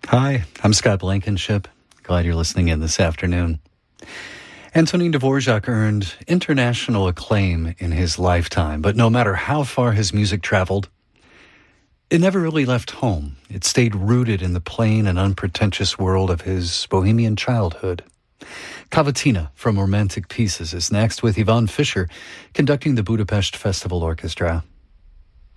Hi, I'm Scott Blankenship. Glad you're listening in this afternoon. Antonin Dvorak earned international acclaim in his lifetime, but no matter how far his music traveled, it never really left home. It stayed rooted in the plain and unpretentious world of his bohemian childhood. Cavatina from Romantic Pieces is next with Yvonne Fischer conducting the Budapest Festival Orchestra.